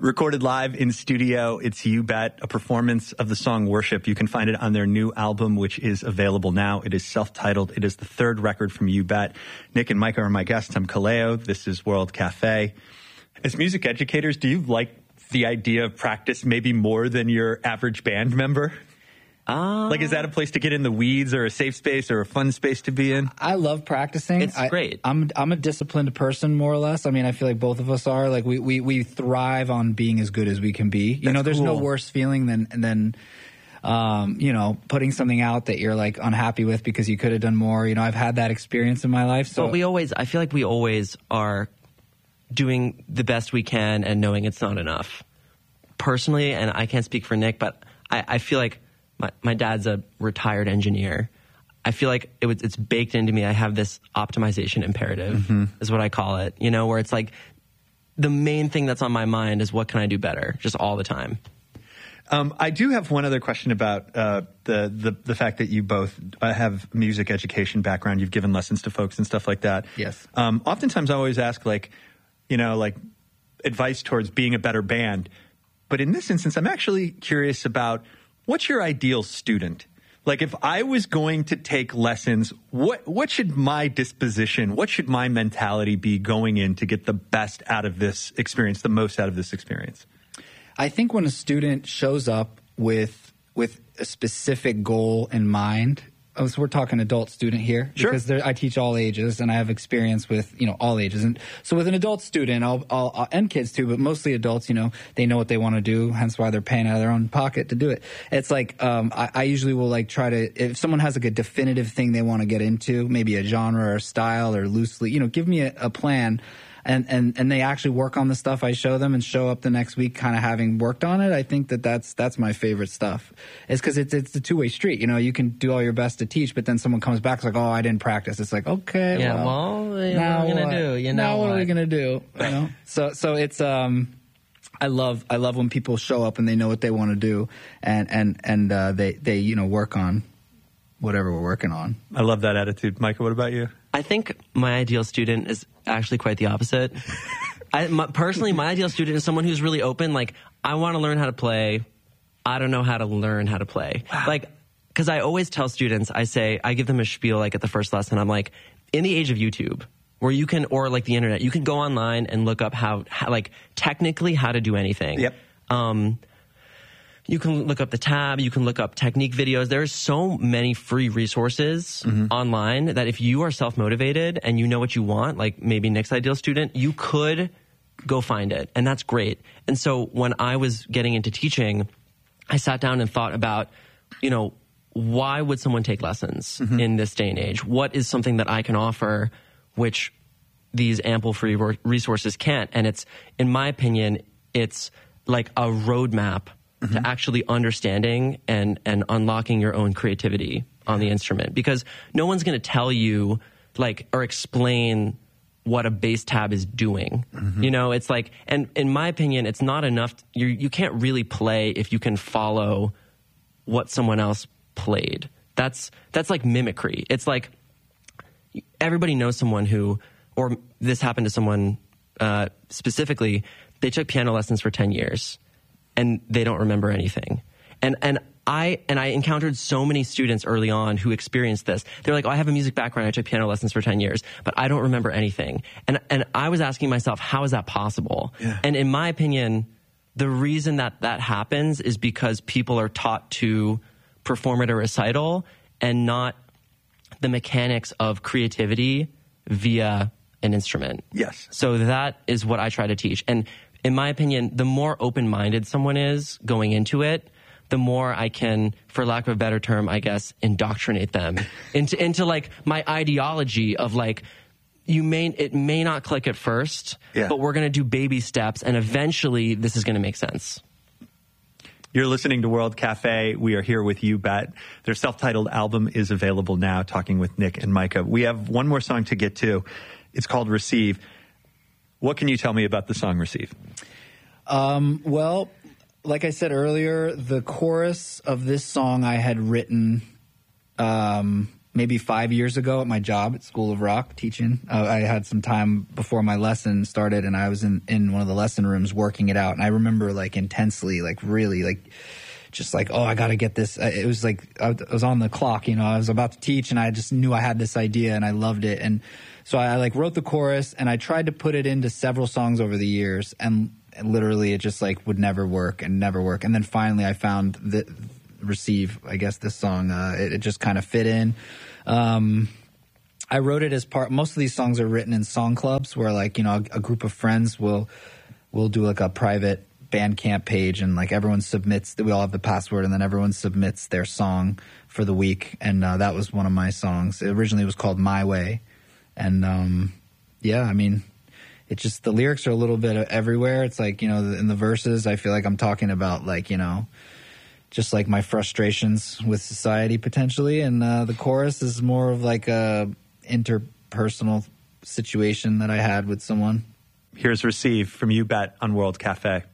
Recorded live in studio, it's You Bet, a performance of the song Worship. You can find it on their new album, which is available now. It is self-titled. It is the third record from You Bet. Nick and Micah are my guests. I'm Kaleo. This is World Cafe. As music educators, do you like the idea of practice maybe more than your average band member? Like, is that a place to get in the weeds or a safe space or a fun space to be in? I love practicing. It's great. I'm a disciplined person, more or less. I mean, I feel like both of us are. Like, we thrive on being as good as we can be. You know, there's no worse feeling than you know, putting something out that you're like unhappy with because you could have done more. You know, I've had that experience in my life. So I feel like we always are doing the best we can and knowing it's not enough. Personally, and I can't speak for Nick, but I feel like my dad's a retired engineer. I feel like it's baked into me. I have this optimization imperative, is what I call it, you know, where it's like the main thing that's on my mind is what can I do better, just all the time. I do have one other question about the fact that you both have music education background. You've given lessons to folks and stuff like that. Yes. Oftentimes I always ask, like, you know, like advice towards being a better band. But in this instance, I'm actually curious about what's your ideal student? Like, if I was going to take lessons, what should my disposition, what should my mentality be going in to get the best out of this experience, the most out of this experience? I think when a student shows up with a specific goal in mind, so we're talking adult student here, sure, because I teach all ages and I have experience with, you know, all ages. And so with an adult student, I'll and kids too, but mostly adults, you know, they know what they want to do, hence why they're paying out of their own pocket to do it. It's like, I usually will like try to, if someone has like a definitive thing they want to get into, maybe a genre or style or loosely, you know, give me a plan. And they actually work on the stuff I show them and show up the next week kind of having worked on it. I think that's my favorite stuff. It's because it's a two-way street. You know, you can do all your best to teach, but then someone comes back and like, oh, I didn't practice. It's like, okay, yeah, well what are we going to do? You know, now what are we going to do? You know? So it's I love when people show up and they know what they want to do and they you know, work on whatever we're working on. I love that attitude. Micah, what about you? I think my ideal student is actually quite the opposite. Personally, my ideal student is someone who's really open. Like, I want to learn how to play. I don't know how to learn how to play. Wow. Like, because I always tell students, I give them a spiel like at the first lesson. I'm like, in the age of YouTube, where you can, or like the internet, you can go online and look up how like technically how to do anything. Yep. You can look up the tab. You can look up technique videos. There's so many free resources online that if you are self-motivated and you know what you want, like maybe Nick's ideal student, you could go find it. And that's great. And so when I was getting into teaching, I sat down and thought about, you know, why would someone take lessons in this day and age? What is something that I can offer which these ample free resources can't? And it's, in my opinion, it's like a roadmap to actually understanding and unlocking your own creativity on the instrument. Because no one's going to tell you, like, or explain what a bass tab is doing. You know, it's like, and in my opinion, it's not enough. You can't really play if you can follow what someone else played. That's like mimicry. It's like, everybody knows someone who, or this happened to someone specifically, they took piano lessons for 10 years. And they don't remember anything. And I encountered so many students early on who experienced this. They're like, oh, I have a music background. I took piano lessons for 10 years, but I don't remember anything. And I was asking myself, how is that possible? Yeah. And in my opinion, the reason that happens is because people are taught to perform at a recital and not the mechanics of creativity via an instrument. Yes. So that is what I try to teach. And in my opinion, the more open-minded someone is going into it, the more I can, for lack of a better term, I guess, indoctrinate them into like my ideology of like, it may not click at first, but we're going to do baby steps, and eventually this is going to make sense. You're listening to World Cafe. We are here with You Bet. Their self-titled album is available now, talking with Nick and Micah. We have one more song to get to. It's called Receive. What can you tell me about the song Receive? Well, like I said earlier, the chorus of this song I had written maybe 5 years ago at my job at School of Rock teaching. I had some time before my lesson started, and I was in one of the lesson rooms working it out. And I remember like intensely, like really like just like, oh, I got to get this. It was like I was on the clock, you know, I was about to teach, and I just knew I had this idea and I loved it. And so I like wrote the chorus, and I tried to put it into several songs over the years, and literally it just like would never work. And then finally I found that Receive, I guess, this song, it just kind of fit in. I wrote it as part, most of these songs are written in song clubs where like, you know, a group of friends will do like a private Bandcamp page, and like everyone submits, we all have the password, and then everyone submits their song for the week. And that was one of my songs. It originally was called My Way. And yeah, I mean, it just, the lyrics are a little bit everywhere. It's like, you know, in the verses, I feel like I'm talking about like, you know, just like my frustrations with society potentially. And the chorus is more of like a interpersonal situation that I had with someone. Here's Receive from You Bet on World Cafe.